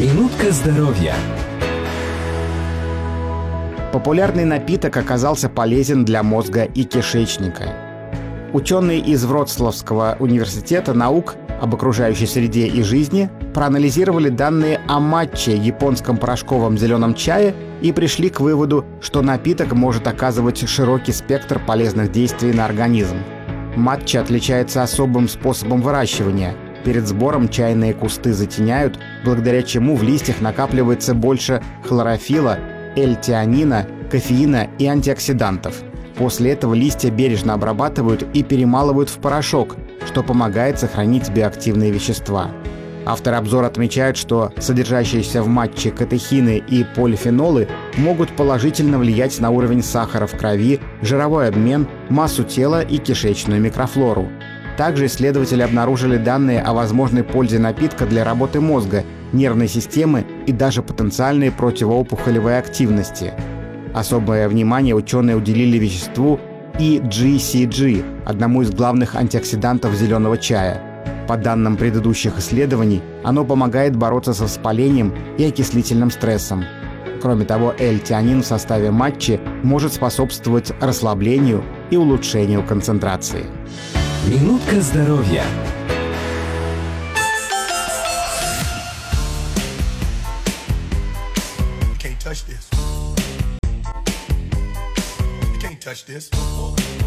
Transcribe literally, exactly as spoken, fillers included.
Минутка здоровья. Популярный напиток оказался полезен для мозга и кишечника. Ученые из Вроцлавского университета наук об окружающей среде и жизни проанализировали данные о матче, японском порошковом зеленом чае, и пришли к выводу, что напиток может оказывать широкий спектр полезных действий на организм. Матча отличается особым способом выращивания. Перед сбором чайные кусты затеняют, благодаря чему в листьях накапливается больше хлорофилла, L-теанина, кофеина и антиоксидантов. После этого листья бережно обрабатывают и перемалывают в порошок, что помогает сохранить биоактивные вещества. Авторы обзора отмечают, что содержащиеся в матче катехины и полифенолы могут положительно влиять на уровень сахара в крови, жировой обмен, массу тела и кишечную микрофлору. Также исследователи обнаружили данные о возможной пользе напитка для работы мозга, нервной системы и даже потенциальной противоопухолевой активности. Особое внимание ученые уделили веществу и джи си джи, одному из главных антиоксидантов зеленого чая. По данным предыдущих исследований, оно помогает бороться со воспалением и окислительным стрессом. Кроме того, L-теанин в составе матчи может способствовать расслаблению и улучшению концентрации. Минутка здоровья. Touch this. You can't touch this.